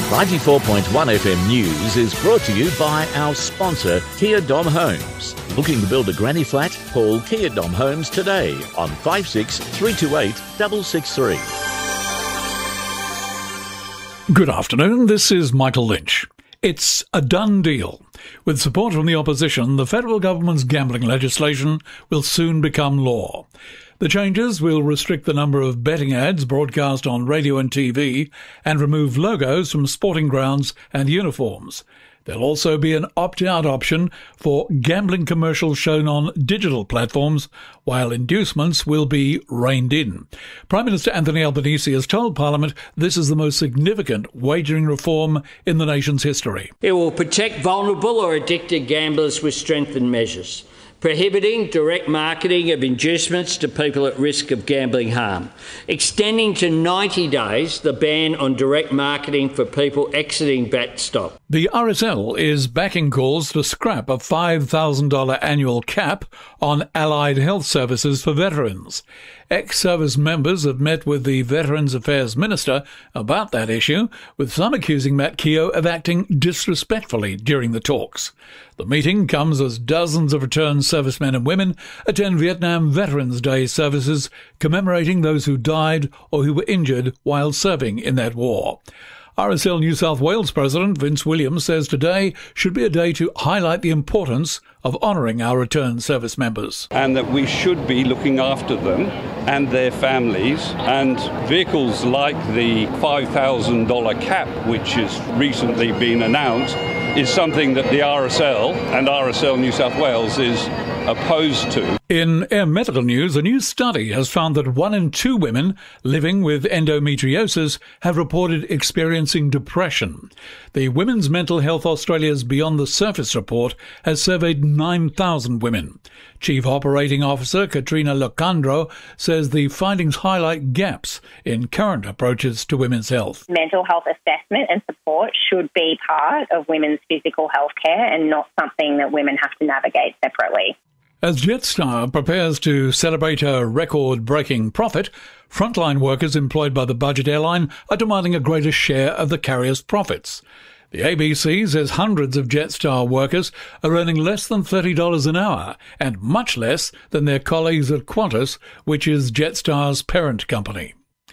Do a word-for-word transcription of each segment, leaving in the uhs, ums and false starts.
ninety-four point one F M News is brought to you by our sponsor, Kia Dom Homes. Looking to build a granny flat? Call Kia Dom Homes today on five six three two eight six six three. Good afternoon, this is Michael Lynch. It's a done deal. With support from the opposition, the federal government's gambling legislation will soon become law. The changes will restrict the number of betting ads broadcast on radio and T V and remove logos from sporting grounds and uniforms. There'll also be an opt-out option for gambling commercials shown on digital platforms, while inducements will be reined in. Prime Minister Anthony Albanese has told Parliament this is the most significant wagering reform in the nation's history. It will protect vulnerable or addicted gamblers with strengthened measures, prohibiting direct marketing of inducements to people at risk of gambling harm, extending to ninety days the ban on direct marketing for people exiting BetStop. The R S L is backing calls to scrap a five thousand dollars annual cap on allied health services for veterans. Ex-service members have met with the Veterans Affairs Minister about that issue, with some accusing Matt Keogh of acting disrespectfully during the talks. The meeting comes as dozens of returned servicemen and women attend Vietnam Veterans Day services commemorating those who died or who were injured while serving in that war. R S L New South Wales President Vince Williams says today should be a day to highlight the importance of honouring our returned service members. And that we should be looking after them and their families, and vehicles like the five thousand dollars cap, which has recently been announced, is something that the R S L and R S L New South Wales is opposed to. In Air Medical News, a new study has found that one in two women living with endometriosis have reported experiencing depression. The Women's Mental Health Australia's Beyond the Surface report has surveyed nine thousand women. Chief Operating Officer Katrina Locandro says the findings highlight gaps in current approaches to women's health. Mental health assessment and support should be part of women's physical health care and not something that women have to navigate separately. As Jetstar prepares to celebrate a record-breaking profit, frontline workers employed by the budget airline are demanding a greater share of the carrier's profits. The A B C says hundreds of Jetstar workers are earning less than thirty dollars an hour and much less than their colleagues at Qantas, which is Jetstar's parent company.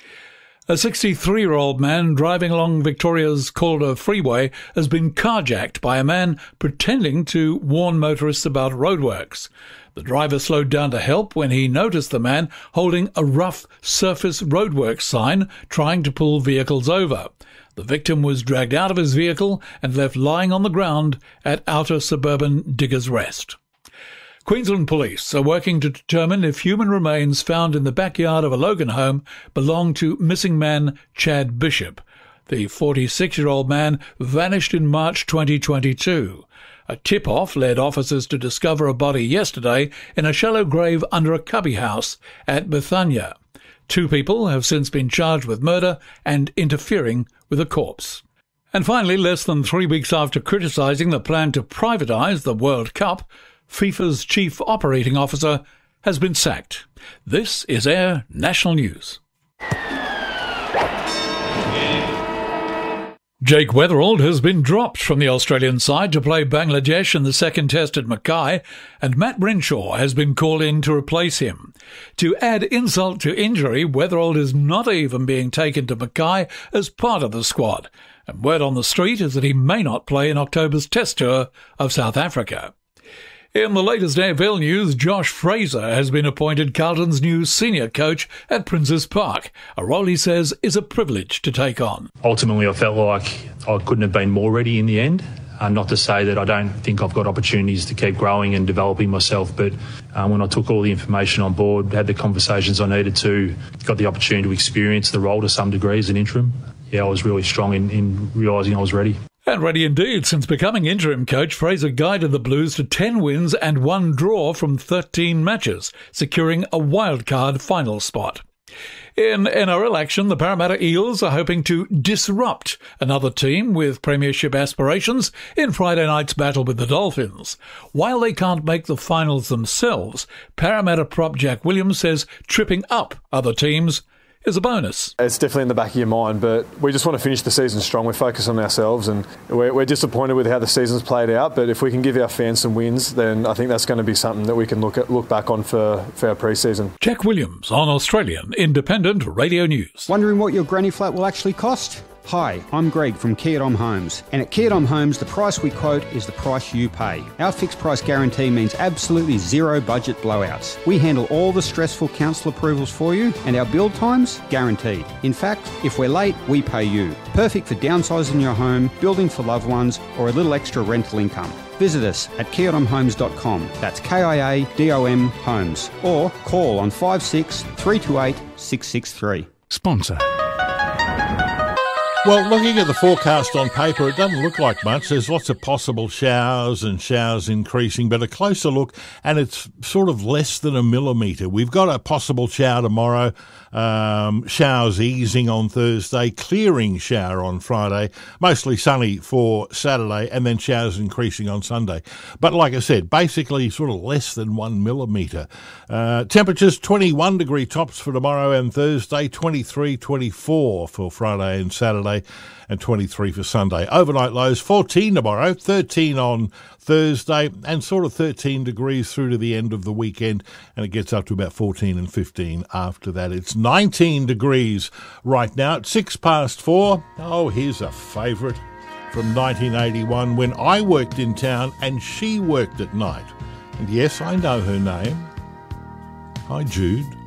A sixty-three-year-old man driving along Victoria's Calder Freeway has been carjacked by a man pretending to warn motorists about roadworks. The driver slowed down to help when he noticed the man holding a rough surface roadworks sign trying to pull vehicles over. The victim was dragged out of his vehicle and left lying on the ground at outer suburban Diggers Rest. Queensland Police are working to determine if human remains found in the backyard of a Logan home belong to missing man Chad Bishop. The forty-six-year-old man vanished in March twenty twenty-two. A tip-off led officers to discover a body yesterday in a shallow grave under a cubby house at Bethania. Two people have since been charged with murder and interfering with a corpse. And finally, less than three weeks after criticising the plan to privatise the World Cup, FIFA's chief operating officer has been sacked. This is Air National News. Jake Weatherald has been dropped from the Australian side to play Bangladesh in the second test at Mackay, and Matt Renshaw has been called in to replace him. To add insult to injury, Weatherald is not even being taken to Mackay as part of the squad, and word on the street is that he may not play in October's test tour of South Africa. In the latest A F L news, Josh Fraser has been appointed Carlton's new senior coach at Princes Park, a role he says is a privilege to take on. Ultimately, I felt like I couldn't have been more ready in the end. Uh, not to say that I don't think I've got opportunities to keep growing and developing myself, but um, when I took all the information on board, had the conversations I needed to, got the opportunity to experience the role to some degree as an interim, yeah, I was really strong in, in realising I was ready. And ready indeed. Since becoming interim coach, Fraser guided the Blues to ten wins and one draw from thirteen matches, securing a wildcard final spot. In N R L action, the Parramatta Eels are hoping to disrupt another team with premiership aspirations in Friday night's battle with the Dolphins. While they can't make the finals themselves, Parramatta prop Jack Williams says tripping up other teams is a bonus. It's definitely in the back of your mind, but we just want to finish the season strong. We're focused on ourselves, and we're, we're disappointed with how the season's played out, but if we can give our fans some wins, then I think that's going to be something that we can look at, look back on for, for our pre-season. Jack Williams on Australian Independent Radio News. Wondering what your granny flat will actually cost? Hi, I'm Greg from Kia Dom Homes, and at Kia Dom Homes the price we quote is the price you pay. Our fixed price guarantee means absolutely zero budget blowouts. We handle all the stressful council approvals for you, and our build times guaranteed. In fact, if we're late, we pay you. Perfect for downsizing your home, building for loved ones, or a little extra rental income. Visit us at kia dom homes dot com, that's K I A D O M Homes, or call on five six three two eight six six three. Sponsor. Well, looking at the forecast on paper, it doesn't look like much. There's lots of possible showers and showers increasing, but a closer look, and it's sort of less than a millimetre. We've got a possible shower tomorrow, um, showers easing on Thursday, clearing shower on Friday, mostly sunny for Saturday, and then showers increasing on Sunday. But like I said, basically sort of less than one millimetre. Uh, temperatures twenty-one degree tops for tomorrow and Thursday, twenty-three, twenty-four for Friday and Saturday, and twenty-three for Sunday. Overnight lows fourteen tomorrow, thirteen on Thursday, and sort of thirteen degrees through to the end of the weekend, and it gets up to about fourteen and fifteen after that. It's nineteen degrees right now at six past four. Oh, here's a favourite from nineteen eighty-one when I worked in town and she worked at night. And yes, I know her name. Hi, Jude.